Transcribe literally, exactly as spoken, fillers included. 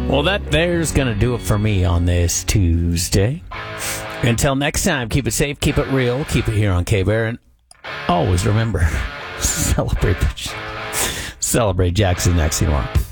Well, that there's going to do it for me on this Tuesday. Until next time, keep it safe, keep it real, keep it here on K-Bear, and always remember, celebrate, celebrate Jackson Next.